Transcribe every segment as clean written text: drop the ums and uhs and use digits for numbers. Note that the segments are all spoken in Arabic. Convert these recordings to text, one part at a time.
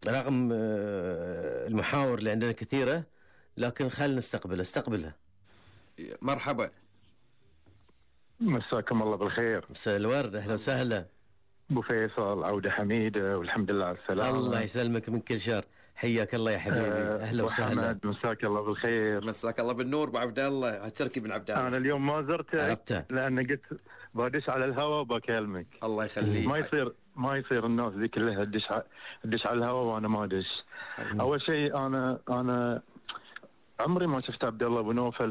رغم المحاور اللي عندنا كثيرة، لكن خلنا استقبلها. مرحبا. مساكم الله بالخير. مساء الورد، أهلا وسهلا. أبو فيصل، عودة حميدة والحمد لله على السلامة. الله يسلمك من كل شر، حياك الله يا حبيبي. أهلا وسهلا. محمد، مساك الله بالخير. مساك الله بالنور أبو عبد الله، تركي بن عبد الله. أنا اليوم ما زرتك لأن قلت بدش على الهواء وبكلمك. الله يخليك. ما يصير الناس ذي كلها تدش على الهواء وأنا ما أدش. أول شيء أنا عمري ما شفت عبد الله بن نوفل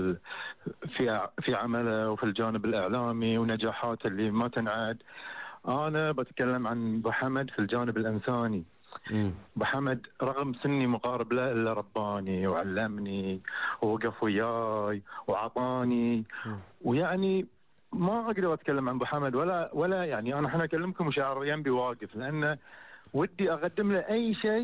في عمله وفي الجانب الإعلامي ونجاحاته اللي ما تنعد. أنا بتكلم عن أبو حمد في الجانب الإنساني. أبو حمد رغم سني مقارب له إلا رباني وعلمني ووقف وياي وعطاني، ويعني ما أقدر أتكلم عن أبو حمد ولا يعني أنا أكلمكم وشعر ينبي واقف، لأن ودي أقدم له أي شيء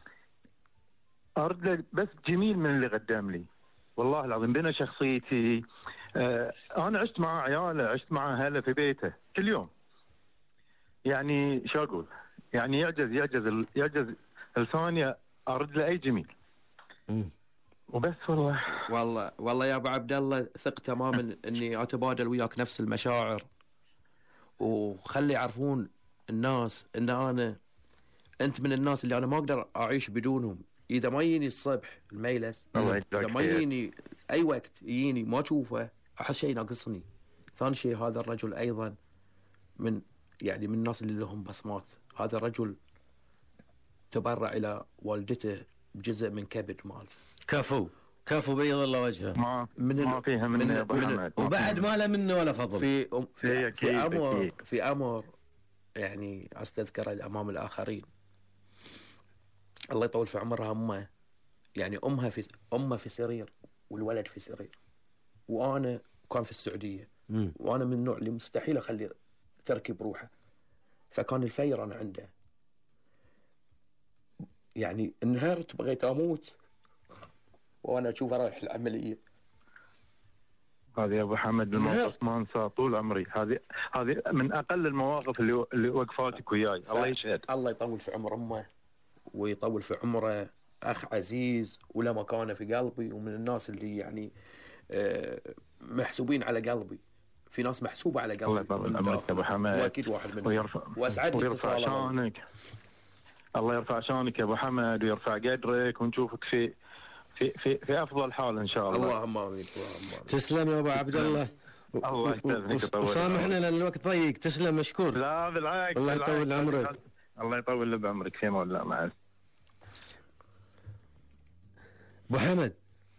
أرد له بس جميل من اللي قدم لي. والله العظيم بنى شخصيتي. أنا عشت مع عياله، عشت مع أهله في بيته كل يوم. يعني شو أقول، يعني يعجز لساني أرد له أي جميل وبس. والله يا أبو عبد الله ثق تماما إني أتبادل وياك نفس المشاعر، وخلي يعرفون الناس إن أنت من الناس اللي أنا ما أقدر أعيش بدونهم. إذا ما يجيني الصبح الميلس، إذا ما يجيني أي وقت يجيني ما أشوفه أحس شيء ناقصني. ثاني شيء هذا الرجل أيضا من الناس اللي لهم بصمات. هذا الرجل تبرع إلى والدته بجزء من كبد مالته. كفو بيض الله وجهه. ما فيها من أبو حمد، وبعد ما له منه ولا فضل في أمر يعني أستذكره أمام الآخرين. الله يطول في عمرها أمه، يعني أمها في سرير والولد في سرير، وأنا كان في السعودية. وأنا من النوع اللي مستحيل أخلي تركي بروحه، فكان الفيران عنده. يعني انهارت، بغيت أموت وأنا أشوفه رايح العملية. هذه يا أبو حمد الموقف ما أنساه طول عمري. هذه من أقل المواقف اللي وقفاتك وياي. الله يشهد. الله يطول في عمر أمه ويطول في عمره. أخ عزيز ولا مكانه في قلبي، ومن الناس اللي يعني محسوبين على قلبي. في ناس محسوبة على قلبي. الله يطول عمرك يا أبو حمد، وأكيد واحد منهم. ويرفع شانك. الله يرفع شانك يا أبو حمد ويرفع قدرك ونشوفك في أفضل حال إن شاء الله. اللهم آمين. تسلم يا أبو عبد الله. الله يستاذنك وسامحنا لأن الوقت ضيق. تسلم، مشكور. لا بالعكس، الله يطول عمرك. الله يطول بعمرك في مولا معك. أبو حمد،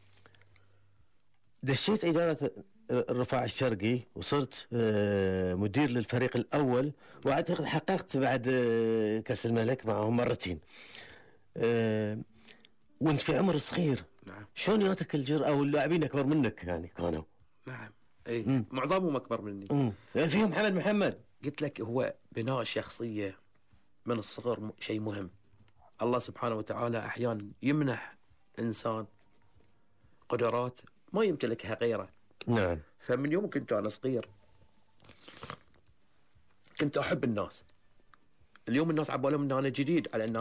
دشيت إدارة الرفاع الشرقي وصرت مدير للفريق الأول، وأعتقد حققت بعد كأس الملك معهم مرتين، وانت في عمر صغير. نعم. شلون ياتك الجرأة واللاعبين أكبر منك يعني كانوا؟ نعم. أي معظمهم أكبر مني. فيهم محمد. قلت لك هو بناء الشخصية من الصغر شيء مهم. الله سبحانه وتعالى أحيانا يمنح إنسان قدرات ما يمتلكها غيره. نعم. فمن يوم كنت أنا صغير كنت أحب الناس. اليوم الناس عبالهم أن أنا جديد على أن